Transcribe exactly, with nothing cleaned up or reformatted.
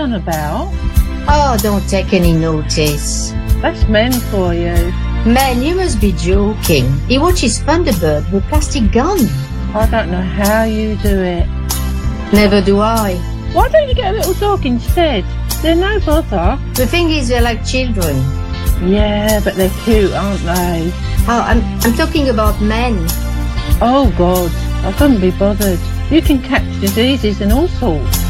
on about? Oh, don't take any notice. That's men for you. Man, you must be joking. He watches Thunderbird with plastic gun. I don't know how you do it. Never do I. Why don't you get a little dog instead? They're no bother. The thing is, they're like children. Yeah, but they're cute, aren't they? Oh, I'm, I'm talking about men. Oh, God. I couldn't be bothered. You can catch diseases and all sorts.